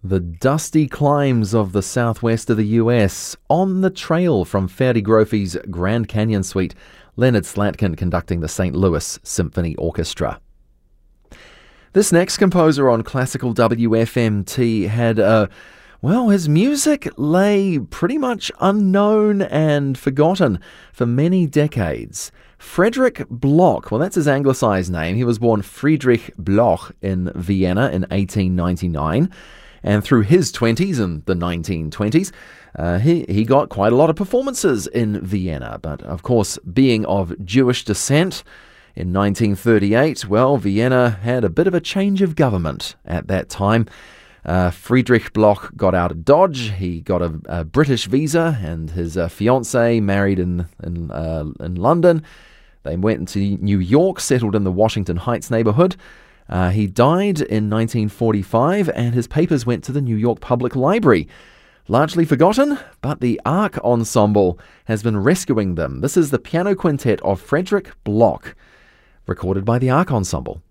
The dusty climbs of the southwest of the US, on the trail from Ferdi Grofi's Grand Canyon Suite, Leonard Slatkin conducting the St. Louis Symphony Orchestra. This next composer on classical WFMT had his music lay pretty much unknown and forgotten for many decades. Frederick Bloch, well, that's his anglicized name. He was born Friedrich Bloch in Vienna in 1899. And through his 20s and the 1920s, he got quite a lot of performances in Vienna. But of course, being of Jewish descent, in 1938, Vienna had a bit of a change of government at that time. Friedrich Bloch got out of Dodge. He got a British visa, and his fiancée married in London. They went into New York, settled in the Washington Heights neighborhood. He died in 1945, and his papers went to the New York Public Library. Largely forgotten, but the Arc Ensemble has been rescuing them. This is the piano quintet of Frederick Bloch, recorded by the Arc Ensemble.